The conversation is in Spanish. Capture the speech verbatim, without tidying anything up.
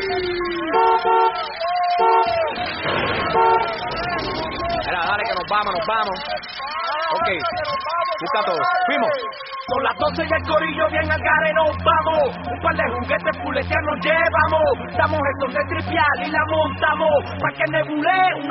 Mira, dale que nos vamos, nos vamos. Ok, busca todo. Fuimos. Son las doce y el corillo bien al gare nos vamos. Un par de juguetes puletear nos llevamos. Damos esto de tripial y la montamos. Pa' que nebule una